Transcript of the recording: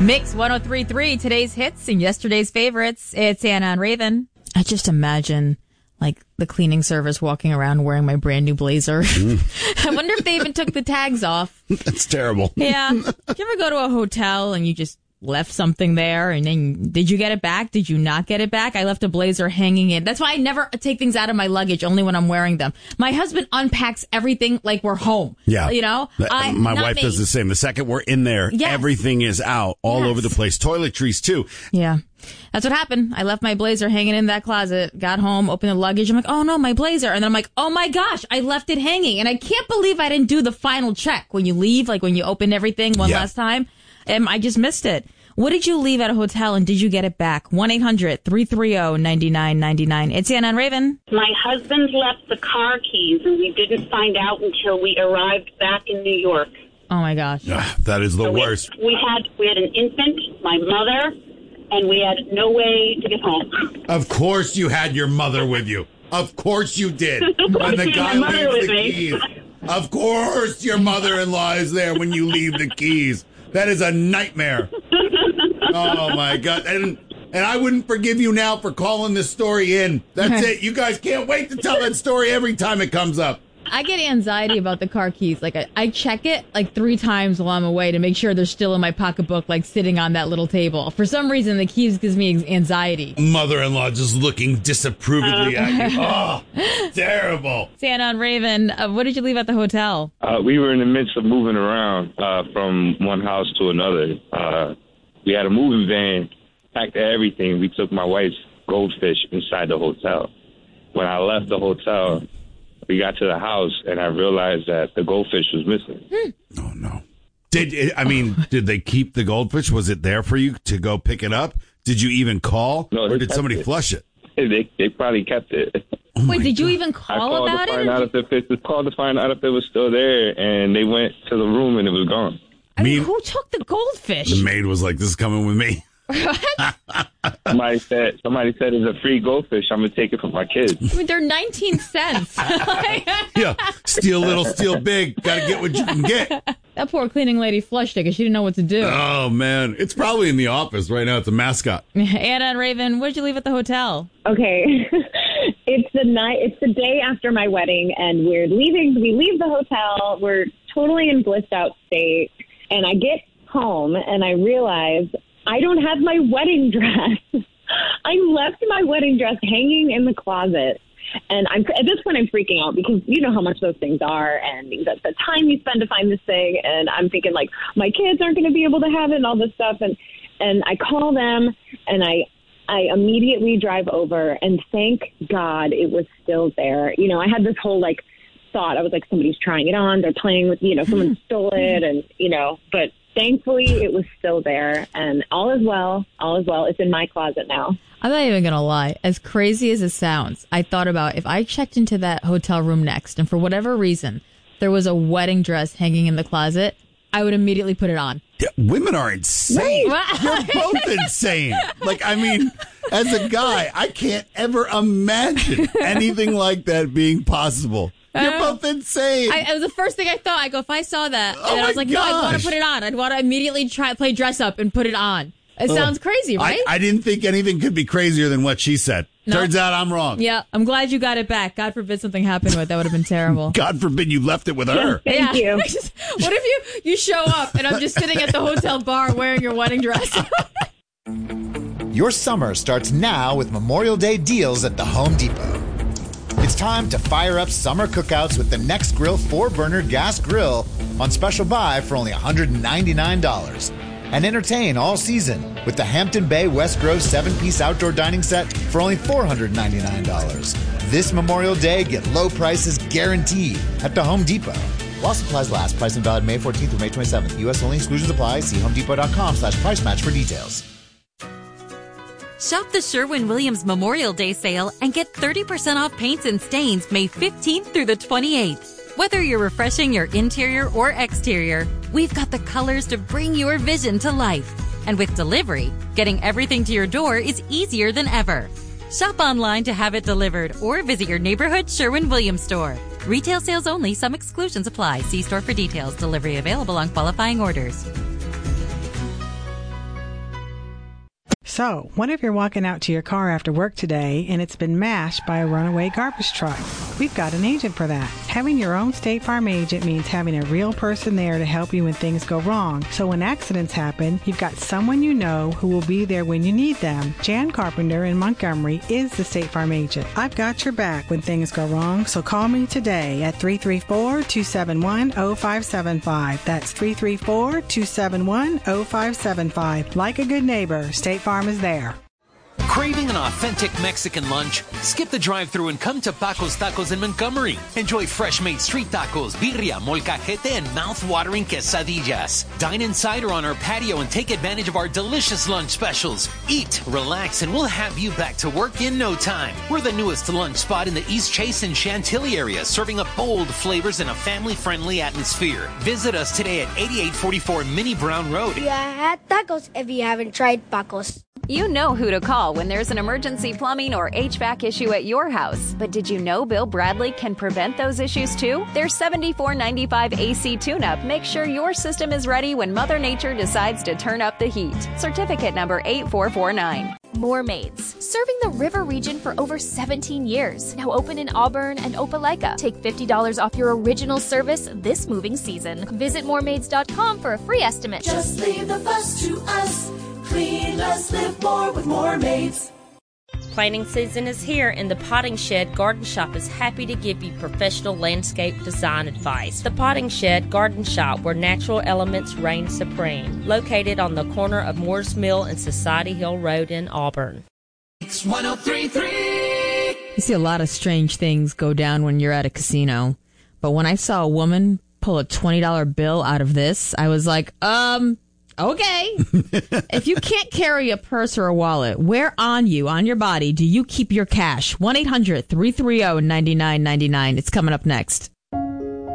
Mix 103.3, today's hits and yesterday's favorites. It's Anna and Raven. I just imagine, like, the cleaning service walking around wearing my brand new blazer. I wonder if they even took the tags off. That's terrible. Yeah. Did you ever go to a hotel and you just left something there and then did you get it back? Did you not get it back? I left a blazer hanging in. That's why I never take things out of my luggage, only when I'm wearing them. My husband unpacks everything like we're home. Yeah. You know? My wife does the same. The second we're in there, everything is out all over the place. Toiletries, too. Yeah. That's what happened. I left my blazer hanging in that closet, got home, opened the luggage. I'm like, oh no, my blazer. And then I'm like, oh my gosh, I left it hanging. And I can't believe I didn't do the final check when you leave, like when you open everything last time. I just missed it. What did you leave at a hotel and did you get it back? 1-800-330-9999. It's Anna and Raven. My husband left the car keys and we didn't find out until we arrived back in New York. Oh my gosh. That is the worst. We had an infant, my mother, and we had no way to get home. Of course you had your mother with you. Of course you did. When the guy leaves the keys. Of course your mother-in-law is there when you leave the keys. That is a nightmare. Oh, my God. And I wouldn't forgive you now for calling this story in. That's it. You guys can't wait to tell that story every time it comes up. I get anxiety about the car keys. Like, I check it like 3 times while I'm away to make sure they're still in my pocketbook, like sitting on that little table. For some reason, the keys gives me anxiety. Mother-in-law just looking disapprovedly at you. Oh, terrible. Santa and Raven, what did you leave at the hotel? We were in the midst of moving around from one house to another. We had a moving van, packed everything. We took my wife's goldfish inside the hotel. When I left the hotel, we got to the house, and I realized that the goldfish was missing. Oh, no. Did they keep the goldfish? Was it there for you to go pick it up? Did you even call? No, or did somebody flush it? They probably kept it. Oh Wait, did you even call about it? I called to find out if it was still there, and they went to the room, and it was gone. I mean, who took the goldfish? The maid was like, this is coming with me. Somebody said it's a free goldfish. I'm going to take it for my kids. I mean, they're 19 cents. Yeah, steal little, steal big. Got to get what you can get. That poor cleaning lady flushed it because she didn't know what to do. Oh, man. It's probably in the office right now. It's a mascot. Anna and Raven, what did you leave at the hotel? Okay. It's the day after my wedding, and we're leaving. We leave the hotel. We're totally in blissed out state. And I get home, and I realize I don't have my wedding dress. I left my wedding dress hanging in the closet. And at this point, I'm freaking out because you know how much those things are and the time you spend to find this thing. And I'm thinking, like, my kids aren't going to be able to have it and all this stuff. And I call them, and I immediately drive over, and thank God it was still there. You know, I had this whole, like, thought. I was like, somebody's trying it on. They're playing with, someone stole it. And, but thankfully it was still there, and all is well. All is well. It's in my closet now. I'm not even going to lie. As crazy as it sounds, I thought about if I checked into that hotel room next and for whatever reason there was a wedding dress hanging in the closet, I would immediately put it on. Yeah, women are insane. You're both insane. Like, I mean, as a guy, I can't ever imagine anything like that being possible. You're both insane. It was the first thing I thought. I go, if I saw that, and I was like, no, I want to put it on. I'd want to immediately play dress up and put it on. It sounds crazy, right? I didn't think anything could be crazier than what she said. No. Turns out I'm wrong. Yeah, I'm glad you got it back. God forbid something happened with it. That would have been terrible. God forbid you left it with her. Thank you. What if you show up and I'm just sitting at the hotel bar wearing your wedding dress? Your summer starts now with Memorial Day deals at the Home Depot. It's time to fire up summer cookouts with the Nextgrill 4-burner gas grill on special buy for only $199. And entertain all season with the Hampton Bay West Grove 7-piece outdoor dining set for only $499. This Memorial Day, get low prices guaranteed at the Home Depot. While supplies last, price and valid May 14th through May 27th. U.S. only, exclusions apply. See homedepot.com/price match for details. Shop the Sherwin-Williams Memorial Day sale and get 30% off paints and stains May 15th through the 28th. Whether you're refreshing your interior or exterior, we've got the colors to bring your vision to life. And with delivery, getting everything to your door is easier than ever. Shop online to have it delivered or visit your neighborhood Sherwin-Williams store. Retail sales only. Some exclusions apply. See store for details. Delivery available on qualifying orders. So, what if you're walking out to your car after work today and it's been mashed by a runaway garbage truck? We've got an agent for that. Having your own State Farm agent means having a real person there to help you when things go wrong. So when accidents happen, you've got someone you know who will be there when you need them. Jan Carpenter in Montgomery is the State Farm agent. I've got your back when things go wrong, so call me today at 334-271-0575. That's 334-271-0575. Like a good neighbor, State Farm is there. Craving an authentic Mexican lunch? Skip the drive-thru and come to Paco's Tacos in Montgomery. Enjoy fresh-made street tacos, birria, molcajete, and mouth-watering quesadillas. Dine inside or on our patio and take advantage of our delicious lunch specials. Eat, relax, and we'll have you back to work in no time. We're the newest lunch spot in the East Chase and Chantilly area, serving up bold flavors in a family-friendly atmosphere. Visit us today at 8844 Minnie Brown Road. You had tacos if you haven't tried Paco's. You know who to call when there's an emergency plumbing or HVAC issue at your house. But did you know Bill Bradley can prevent those issues too? Their $74.95 AC tune-up makes sure your system is ready when Mother Nature decides to turn up the heat. Certificate number 8449. More Maids, serving the river region for over 17 years. Now open in Auburn and Opelika. Take $50 off your original service this moving season. Visit moremaids.com for a free estimate. Just leave the fuss to us. Clean less, live more with More Maids. Planting season is here, and the Potting Shed Garden Shop is happy to give you professional landscape design advice. The Potting Shed Garden Shop, where natural elements reign supreme. Located on the corner of Moore's Mill and Society Hill Road in Auburn. It's 103.3. You see a lot of strange things go down when you're at a casino. But when I saw a woman pull a $20 bill out of this, I was like, okay. If you can't carry a purse or a wallet, where on your body, do you keep your cash? 1-800-330-9999. It's coming up next.